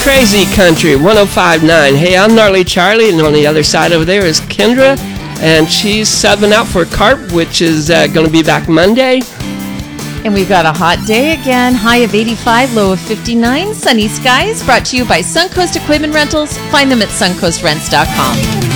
Crazy Country 105.9. Hey, I'm Gnarly Charlie, and on the other side over there is Kendra, and she's subbing out for Carp, which is going to be back Monday. And we've got a hot day again. High of 85, low of 59. Sunny skies, brought to you by Suncoast Equipment Rentals. Find them at suncoastrents.com.